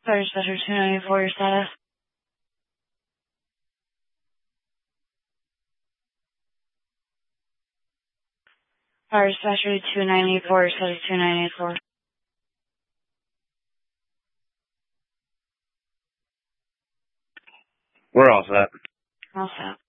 Fire Special 294, your status. Fire Special 294, your status 2984. We're all set. All set.